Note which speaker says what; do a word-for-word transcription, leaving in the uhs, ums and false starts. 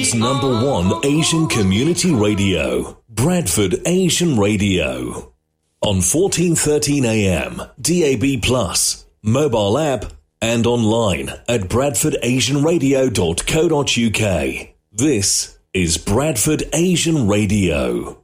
Speaker 1: It's number one Asian community radio, Bradford Asian Radio. On fourteen thirteen A M, D A B plus, mobile app, and online at bradford asian radio dot co dot uk. This is Bradford Asian Radio.